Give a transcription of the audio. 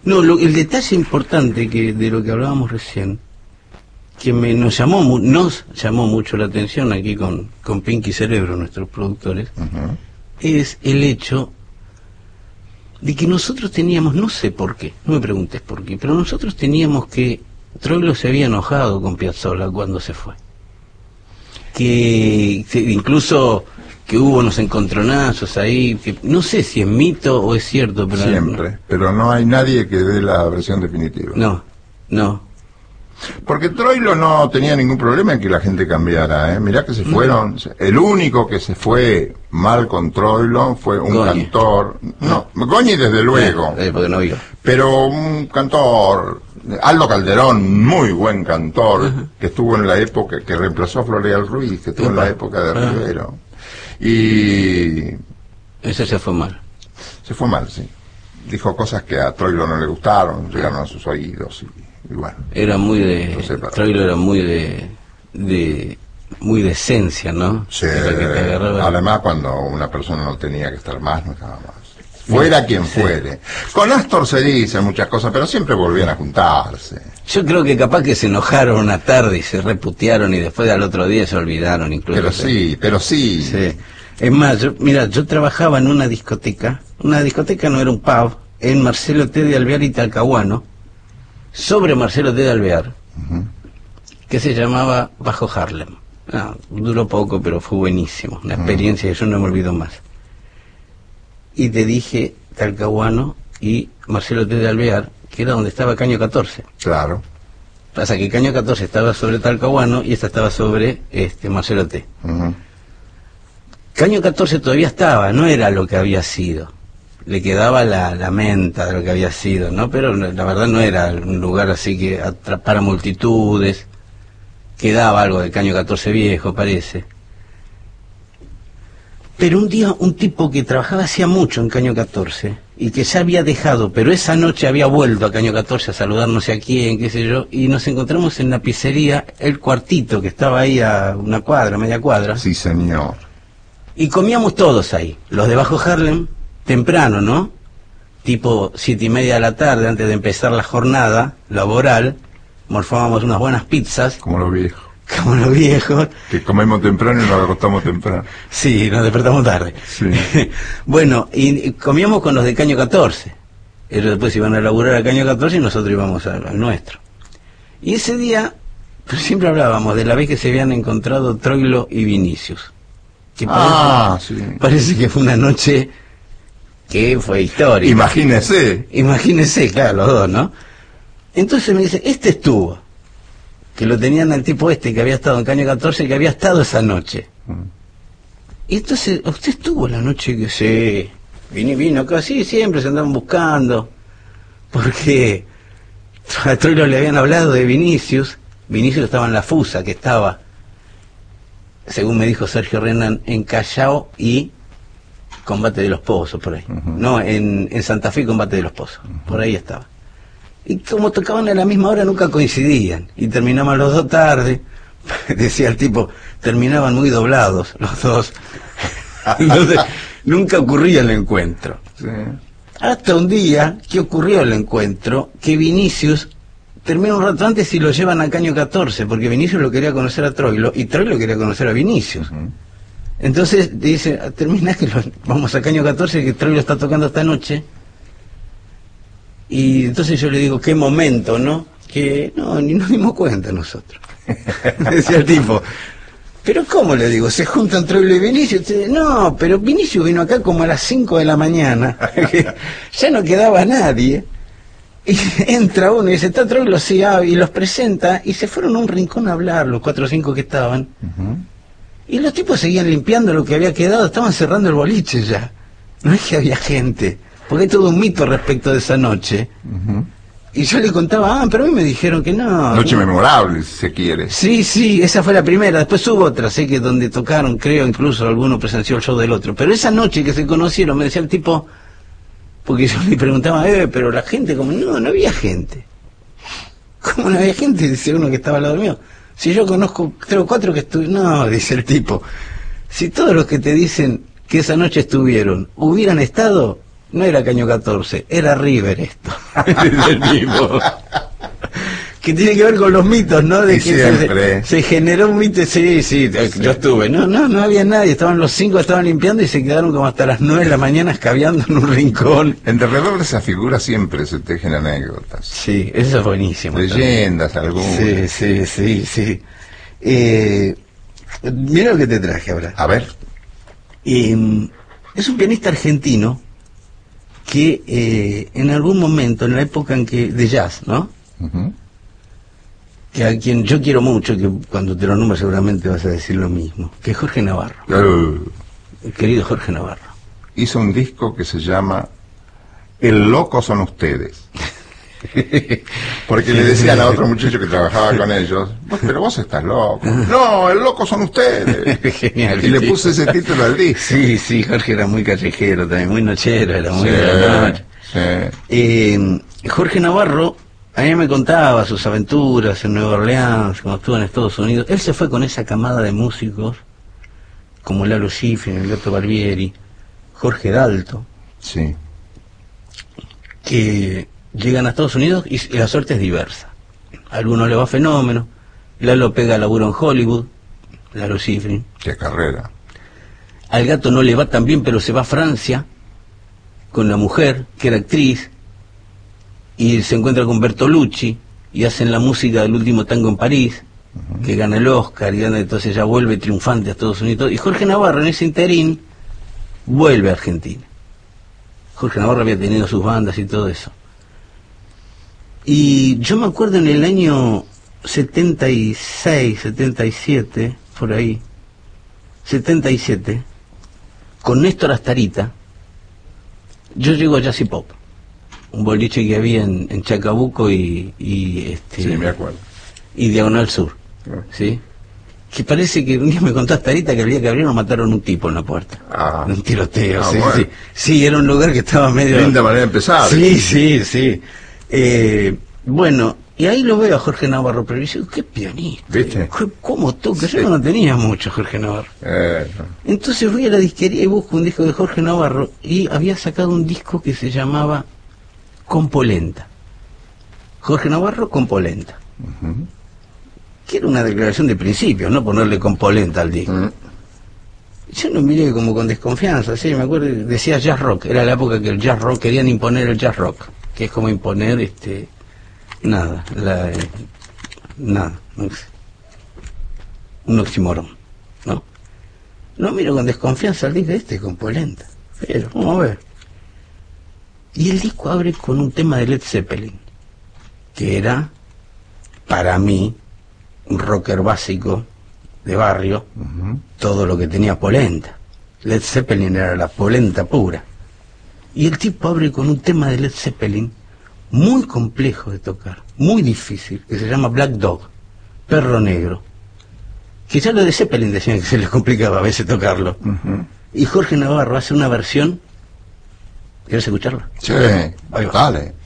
No, el detalle importante que de lo que hablábamos recién, que nos llamó mucho la atención aquí con Pinky Cerebro, nuestros productores, es el hecho de que nosotros teníamos, no sé por qué, no me preguntes por qué, pero nosotros teníamos que Troilo se había enojado con Piazzolla cuando se fue, que incluso que hubo unos encontronazos ahí, que no sé si es mito o es cierto, pero siempre, pero no hay nadie que dé la versión definitiva. No. Porque Troilo no tenía ningún problema en que la gente cambiara, Mirá que se fueron, el único que se fue mal con Troilo fue un cantor, Goñi desde luego, porque no vio. Pero un cantor, Aldo Calderón, muy buen cantor, que estuvo en la época, que reemplazó a Floreal Ruiz, que estuvo en la época de Rivero. Y ese se fue mal. Se fue mal, sí. Dijo cosas que a Troilo no le gustaron, llegaron a sus oídos y bueno. Era muy de... Troilo era muy de esencia, ¿no? Sí. Además, cuando una persona no tenía que estar más, no estaba más. Fuera quien fuere. Con Astor se dicen muchas cosas, pero siempre volvían a juntarse. Yo creo que capaz que se enojaron una tarde y se reputearon y después al otro día se olvidaron incluso. Pero sí. Sí. Es más, yo trabajaba en una discoteca no era un pub, en Marcelo T. de Alvear y Talcahuano, sobre Marcelo T. de Alvear, que se llamaba Bajo Harlem. Duró poco, pero fue buenísimo, una experiencia que yo no me olvido más. Y te dije Talcahuano y Marcelo T. de Alvear, que era donde estaba Caño 14. Claro. Pasa que Caño 14 estaba sobre Talcahuano y esta estaba sobre Marcelo T. Caño 14 todavía estaba, no era lo que había sido. Le quedaba la menta de lo que había sido, ¿no? Pero la verdad no era un lugar así que atrapara multitudes. Quedaba algo de Caño 14 viejo, parece. Pero un día un tipo que trabajaba hacía mucho en Caño 14 y que ya había dejado, pero esa noche había vuelto a Caño 14 a saludar no sé a quién, qué sé yo, y nos encontramos en la pizzería El Cuartito, que estaba ahí a una cuadra, media cuadra. Sí, señor. Y comíamos todos ahí, los de Bajo Harlem, temprano, ¿no? Tipo 7:30 de la tarde, antes de empezar la jornada laboral, morfábamos unas buenas pizzas. Como los viejos. Como los viejos. Que comemos temprano y nos acostamos temprano. Sí, nos despertamos tarde. Sí. Bueno, y comíamos con los de Caño 14. Ellos después iban a laburar a Caño 14 y nosotros íbamos al nuestro. Y ese día, pues siempre hablábamos de la vez que se habían encontrado Troilo y Vinicius. Que parece que fue una noche que fue histórica. Imagínese, claro, los dos, ¿no? Entonces me dice, estuvo, que lo tenían al tipo que había estado en Caño 14, que había estado esa noche. Y entonces, ¿usted estuvo la noche que se vino acá? Sí, siempre se andaban buscando, porque a Troilo le habían hablado de Vinicius estaba en la Fusa, que estaba, según me dijo Sergio Renan, en Callao y Combate de los Pozos, por ahí. No, en Santa Fe y Combate de los Pozos, por ahí estaba. Y como tocaban a la misma hora nunca coincidían, y terminaban los dos tarde, decía el tipo, terminaban muy doblados los dos. Entonces, nunca ocurría el encuentro. Sí. Hasta un día que ocurrió el encuentro, que Vinicius termina un rato antes y lo llevan a Caño 14, porque Vinicius lo quería conocer a Troilo, y Troilo quería conocer a Vinicius. Entonces dice, termina que vamos a Caño 14, que Troilo está tocando esta noche. Y entonces yo le digo, qué momento, ¿no? Que no, ni nos dimos cuenta nosotros. Decía el tipo, pero ¿cómo le digo? ¿Se juntan Troilo y Vinicius? No, pero Vinicius vino acá como a las 5 de la mañana. Ya no quedaba nadie. Y entra uno y dice, está Troilo, sí, y los presenta, y se fueron a un rincón a hablar, los 4 o 5 que estaban. Y los tipos seguían limpiando lo que había quedado, estaban cerrando el boliche ya. No es que había gente, porque hay todo un mito respecto de esa noche. Y yo le contaba, pero a mí me dijeron que no. Noche memorable, si se quiere. Sí, esa fue la primera. Después hubo otra, sé que donde tocaron, creo, incluso alguno presenció el show del otro. Pero esa noche que se conocieron, me decía el tipo, porque yo le preguntaba, pero la gente, como, no había gente. ¿Cómo no había gente? Dice uno que estaba al lado mío. Si yo conozco 3 o 4 que estuvieron, no, dice el tipo. Si todos los que te dicen que esa noche estuvieron hubieran estado, no era Caño 14, era River esto. Es el mismo. Que tiene que ver con los mitos, ¿no? De y que se generó un mito. Sí, yo estuve. No había nadie. Estaban los 5, estaban limpiando y se quedaron como hasta las 9 de la mañana escabeando en un rincón. En alrededor de esa figura siempre se tejen anécdotas. Sí, eso es buenísimo. Leyendas también. algunas. Sí. Mira lo que te traje ahora. A ver. Es un pianista argentino que en algún momento, en la época en que de jazz, ¿no? Que a quien yo quiero mucho, que cuando te lo nombres seguramente vas a decir lo mismo, que es Jorge Navarro. El querido Jorge Navarro. Hizo un disco que se llama El loco son ustedes. Porque le decían a otro muchacho que trabajaba con ellos, pero vos estás loco. No, el loco son ustedes. Genial. Y le puse ese título al disco. Sí, Jorge era muy callejero también, muy nochero, era muy de la noche. Jorge Navarro, a mí me contaba sus aventuras en Nueva Orleans, cuando estuvo en Estados Unidos. Él se fue con esa camada de músicos, como Lalo Schifrin, el Gato Barbieri, Jorge Dalto, sí, que llegan a Estados Unidos y la suerte es diversa. A algunos le va fenómeno, Lalo pega laburo en Hollywood, Lalo Schifrin. Qué carrera. Al Gato no le va tan bien, pero se va a Francia con la mujer, que era actriz, y se encuentra con Bertolucci y hacen la música del Último Tango en París, que gana el Oscar y gana, entonces ya vuelve triunfante a Estados Unidos. Y Jorge Navarro en ese interín vuelve a Argentina. Jorge Navarro había tenido sus bandas y todo eso. Y yo me acuerdo en el año 76, 77, por ahí, 77, con Néstor Astarita, yo llego a Jazz y Pop, un boliche que había en Chacabuco sí, me acuerdo. y Diagonal Sur, ¿sí? Que parece que un día me contaste ahorita que el día que abrieron mataron un tipo en la puerta. Un tiroteo, sí, bueno. sí. Sí, era un lugar que estaba medio... Linda manera de empezar. Sí. Bueno, y ahí lo veo a Jorge Navarro, pero yo digo, qué pianista. ¿Viste? ¿Cómo toca? Sí. Yo no tenía mucho Jorge Navarro. Entonces fui a la disquería y busco un disco de Jorge Navarro y había sacado un disco que se llamaba Con Polenta. Jorge Navarro con Polenta. Que era una declaración de principios, no ponerle con polenta al disco. Yo lo miré como con desconfianza, sí, me acuerdo, decía jazz rock, era la época que el jazz rock, querían imponer el jazz rock, que es como imponer, nada, no sé, un oxímoron, ¿no? No miro con desconfianza al disco con polenta, pero vamos a ver. Y el disco abre con un tema de Led Zeppelin, que era, para mí, un rocker básico de barrio, todo lo que tenía polenta. Led Zeppelin era la polenta pura. Y el tipo abre con un tema de Led Zeppelin muy complejo de tocar, muy difícil, que se llama Black Dog, Perro Negro. Que ya lo de Zeppelin decían que se les complicaba a veces tocarlo. Y Jorge Navarro hace una versión. ¿Quieres escucharla? Sí, dale.